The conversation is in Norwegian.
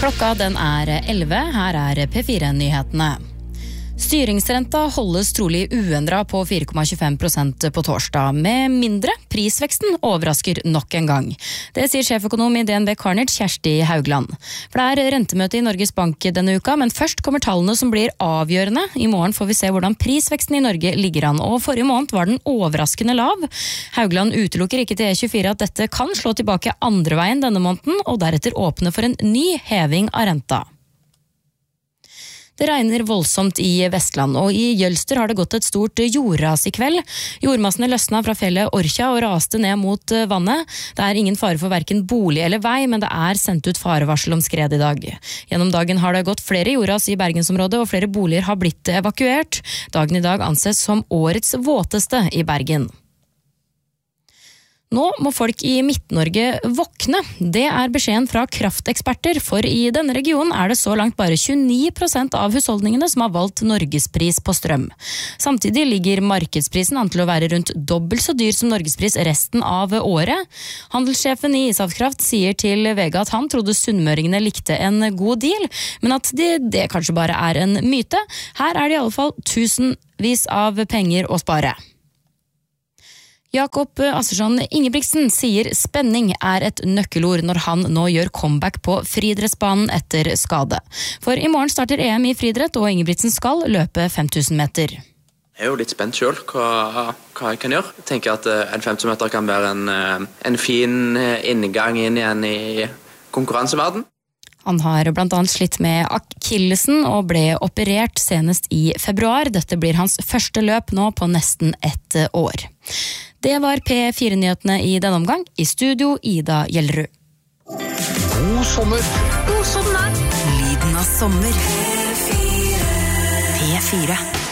Klokka den 11, her P4-nyhetene. Styringsrenta holdes trolig uendret på 4,25% på torsdag, med mindre prisveksten overrasker nok en gang. Det sier sjeføkonom i DNB Carnegie, Kjersti Haugland. For det rentemøte i Norges Bank denne uka, men først kommer tallene som blir avgjørende. I morgen får vi se hvordan prisveksten i Norge ligger an, og forrige måned var den overraskende lav. Haugland utelukker ikke til E24 at dette kan slå tilbake andre veien denne måneden, og deretter åpne for en ny heving av renta. Det regner voldsomt i Vestland, og i Jølster har det gått et stort jordras i kveld. Jordmassene løsna fra fjellet Orkja og raste ned mot vannet. Det ingen fare for hverken bolig eller vei, men det sendt ut farevarsel om skred i dag. Gjennom dagen har det gått flere jordras i Bergensområdet, og flere boliger har blitt evakuert. Dagen i dag anses som årets våteste i Bergen. Nå må folk i Midt-Norge våkne. Det beskjeden fra krafteksperter, for i denne regionen det så langt bare 29% av husholdningene som har valgt norgespris på strøm. Samtidig ligger markedsprisen an til å være rundt dobbelt så dyr som norgespris resten av året. Handelssjefen i Ishavskraft sier til VG at han trodde sunnmøringene likte en god deal, men at det kanskje bare en myte. Her det i alle fall tusenvis av penger å spare. Jakob Assersson Ingebrigtsen sier spenning et nøkkelord når han nå gjør comeback på friidrettsbanen etter skade. For i morgen starter EM i friidrett, og Ingebrigtsen skal løpe 5000 meter. Jeg jo litt spent selv hva jeg kan gjøre. Jeg tenker at en 50 meter kan være en fin inngang inn igjen i konkurranseverden. Han har blant annet slitt med akillesen og ble operert senest i februar. Dette blir hans første løp nå på nesten ett år. Det var P4-nyhetene i denne omgang. I studio, Ida Gjellerud. God sommer! God sommer! Lyden av sommer. P4.